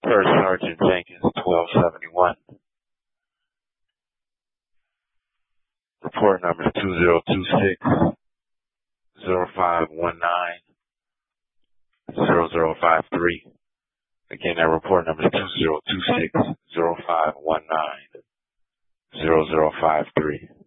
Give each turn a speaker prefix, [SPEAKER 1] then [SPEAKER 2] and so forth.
[SPEAKER 1] First Sergeant Jenkins, 1271. Report number 2026-0519-0053. Again, that report number is 2026-0519-0053.